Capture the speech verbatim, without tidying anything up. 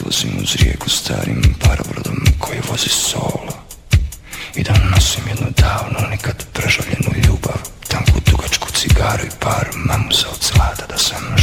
odlazim uz rijeku starim parobrodom koji vozi solo i da nosim jednu davnu, nikad prežaljenu ljubav, tanku dugačku cigaru i par mamuza od zlata, da sam